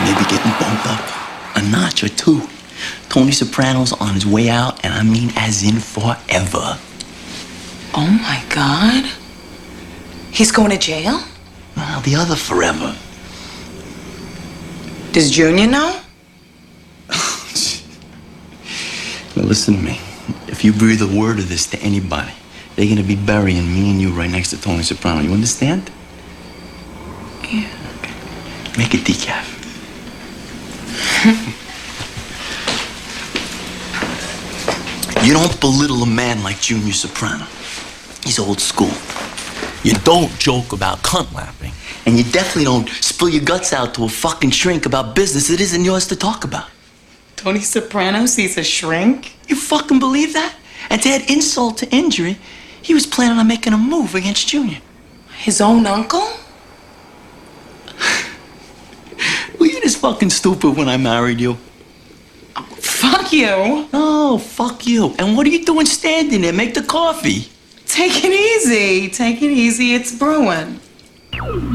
Maybe getting bumped up a notch or two. Tony Soprano's on his way out, and I mean as in forever. Oh, my God. He's going to jail? Well, the other forever. Does Junior know? Now, listen to me. If you breathe a word of this to anybody, they're gonna be burying me and you right next to Tony Soprano. You understand? Yeah. Okay. Make a decaf. You don't belittle a man like Junior Soprano. He's old school. You don't joke about cunt lapping. And you definitely don't spill your guts out to a fucking shrink about business that isn't yours to talk about. Tony Soprano sees a shrink? You fucking believe that? And to add insult to injury, he was planning on making a move against Junior. His own uncle? Were you this fucking stupid when I married you? Fuck you. No, fuck you. And what are you doing standing there? Make the coffee. Take it easy. Take it easy. It's brewing.